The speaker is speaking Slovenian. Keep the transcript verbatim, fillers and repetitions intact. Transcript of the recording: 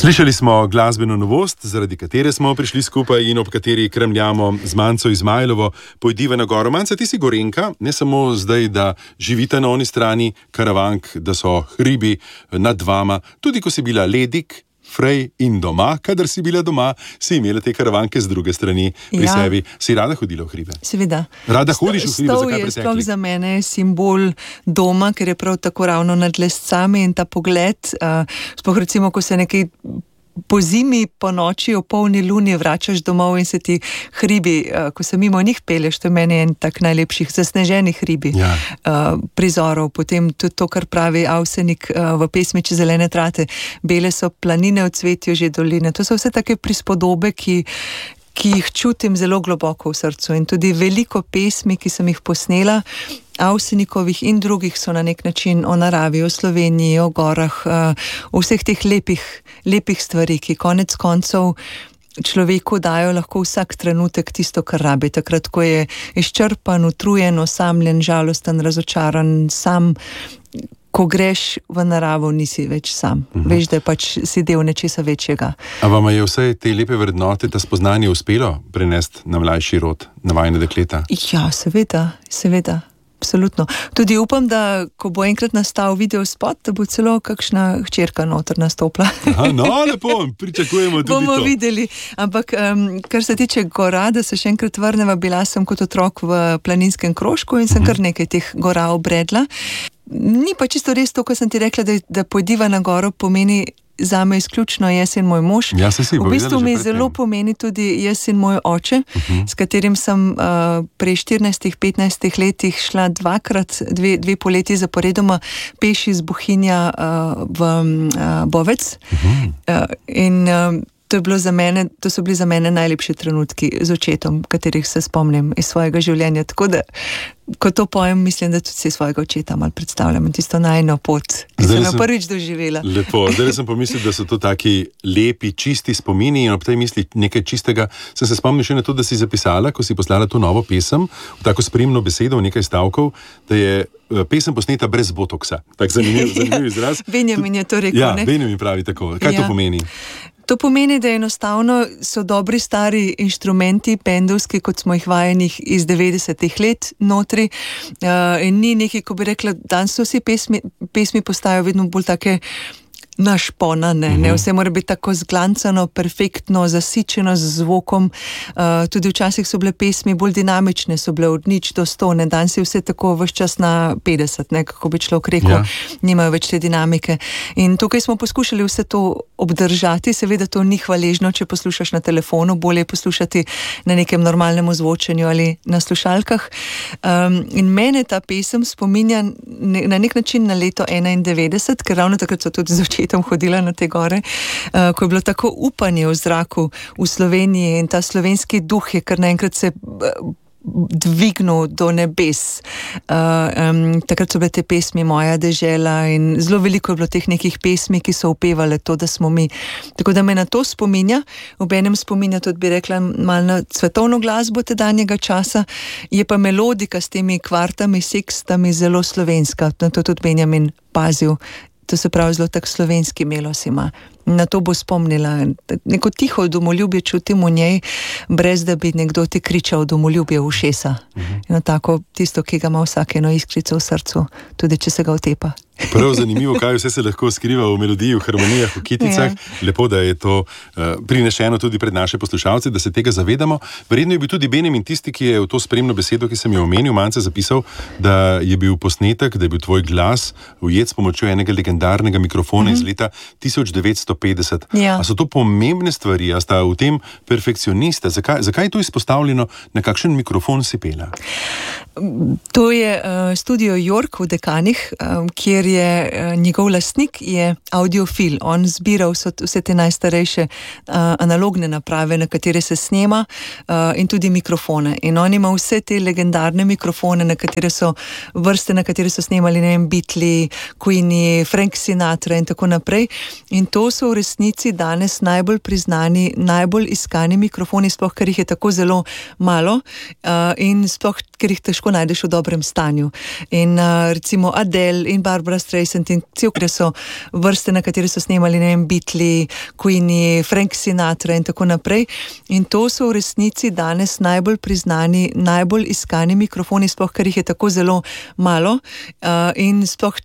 Slišali smo glasbeno novost, zaradi katere smo prišli skupaj in ob kateri kremljamo z Manco Izmajlovo. Pojdiva na goro. Manca, ti si Gorenjka, ne samo zdaj, da živite na oni strani Karavank, da so hribi nad vama, tudi ko si bila Ledik, Frej in doma, kadar si bila doma, si imela te Karavanke z druge strani pri ja. sebi. Si rada hodila v hribe? Seveda. Rada hodiš v hribe, zakaj pretekli? Sploh za mene je simbol doma, ker je prav tako ravno nad lescami in ta pogled, uh, sploh recimo, ko se nekaj po zimi, po noči, o polni luni vračaš domov in se ti hribi, uh, ko se mimo njih peleš, to je meni en tak najlepših zasneženih hribi ja. uh, prizorov. Potem tudi to, kar pravi Avsenik uh, v pesmi Čez zelene trate, bele so planine, v cvetju že doline. To so vse take prispodobe, ki ki jih čutim zelo globoko v srcu in tudi veliko pesmi, ki sem jih posnela, Avsenikovih in drugih, so na nek način o naravi, o Sloveniji, o gorah, o vseh teh lepih, lepih stvari, ki konec koncev človeku dajo lahko vsak trenutek tisto, kar rabi. Takrat, ko je izčrpan, utrujen, osamljen, žalosten, razočaran, sam, ko greš v naravo, nisi več sam. Uh-huh. Veš, da je pač si del nečesa večjega. A vama je vse te lepe vrednote, ta spoznanje uspelo prenesti na mlajši rod, na vajine dekleta? Ja, seveda, seveda. Absolutno. Tudi upam, da ko bo enkrat nastal video spot, da bo celo kakšna hčerka noter nastopila. Aha, no, lepo, pričakujemo tudi Bomo to. Bomo videli. Ampak, um, kar se tiče gora, da se še enkrat vrneva, bila sem kot otrok v planinskem krožku in sem kar nekaj teh gora obredla. Ni pa čisto res to, ko sem ti rekla, da, da pojdiva na goro pomeni zame izključno jaz in moj mož. Ja, se si, v bistvu mi zelo pomeni tudi jaz in moj oče, uh-huh. s katerim sem uh, pri štirinajstih, petnajstih letih šla dvakrat, dve, dve poleti zaporedoma peš iz Bohinja uh, v uh, Bovec. Uh-huh. Uh, in uh, to, je bilo za mene, to so bili za mene najlepši trenutki z očetom, katerih se spomnim iz svojega življenja. Tako da, ko to pojem, mislim, da tudi si svojega očeta malo predstavljam in tisto najno pot, ki sem jo prvič doživela. Lepo, zdaj sem pomislil, da so to taki lepi, čisti spomini in ob tej misli nekaj čistega. Sem se spomnil še na to, da si zapisala, ko si poslala to novo pesem, v tako spremno besedo, v nekaj stavkov, da je pesem posneta brez botoksa. Tak zanimiv, zanimiv izraz. Benjamin je to rekel, ja, ne? Ja, Benjamin pravi tako. Kaj ja. to pomeni? To pomeni, da enostavno so dobri stari inštrumenti, bendovski, kot smo jih vajenih iz devetdesetih let notri, uh, in ni nekaj, ko bi rekla, danes so vsi pesmi, pesmi postajajo vedno bolj take našponane, ne, vse mora biti tako zglancano, perfektno, zasičeno z zvokom, uh, tudi včasih so bile pesmi bolj dinamične, so bile od nič do sto, ne, danes je vse tako vse čas na petdeset, ne, kako bi človek rekel, ja. nimajo več te dinamike. In tukaj smo poskušali vse to obdržati, seveda to ni hvaležno, če poslušaš na telefonu, bolje je poslušati na nekem normalnem ozvočenju ali na slušalkah. Um, in mene ta pesem spominja ne, na nek način na leto enaindevetdeset, ker ravno takrat so tudi z tam hodila na te gore, uh, ko je bilo tako upanje v zraku v Sloveniji in ta slovenski duh je kar naenkrat se uh, dvignil do nebes. Uh, um, takrat so bile te pesmi Moja dežela in zelo veliko je bilo teh nekih pesmi, ki so upevale to, da smo mi. Tako da me na to spominja, ob enem spominja tudi bi rekla malo na svetovno glasbo tedanjega časa, je pa melodika s temi kvartami, sekstami zelo slovenska. Na to tudi Benjamin pazil. To se pravi, zelo tak slovenski melos ima. Na to bo spomnila. Neko tiho domoljubje čutim v njej, brez da bi nekdo ti kričal domoljubje v ušesa. Uh-huh. Eno tako, tisto, ki ga ima vsak eno iskrico v srcu, tudi če se ga otepa. Prav zanimivo, kaj vse se lahko skriva v melodiji, v harmonijah, v kiticah. Ja. Lepo, da je to uh, prinešeno tudi pred naše poslušalce, da se tega zavedamo. Verjetno je bil tudi Benjamin tisti, ki je v to spremno besedo, ki sem jo omenil, Mance zapisal, da je bil posnetek, da je bil tvoj glas ujet s pomočjo enega legendarnega mikrofona mm-hmm. iz leta tisoč devetsto petdeset. Ja. A so to pomembne stvari, a sta v tem perfekcionista? Zakaj, zakaj je to izpostavljeno, na kakšen mikrofon si pela? To je uh, studio York v Dekanih, um, kjer je uh, njegov lastnik je audiofil. On zbira vse, vse te najstarejše uh, analogne naprave, na katere se snema uh, in tudi mikrofone. In on ima vse te legendarne mikrofone, na katere so vrste, na katere so snemali, ne vem, Beatles, Queenie, Frank Sinatra in tako naprej. In to so so v resnici danes najbolj priznani, najbolj iskani mikrofoni, sploh ker jih je tako zelo malo uh, in sploh ker jih težko najdeš v dobrem stanju. In uh, recimo Adele in Barbara Streisand in cel, kjer so vrste, na katere so snemali, ne vem, Beatles, Queenie, Frank Sinatra in tako naprej. In to so v resnici danes najbolj priznani, najbolj iskani mikrofoni, sploh ker jih je tako zelo malo uh, in sploh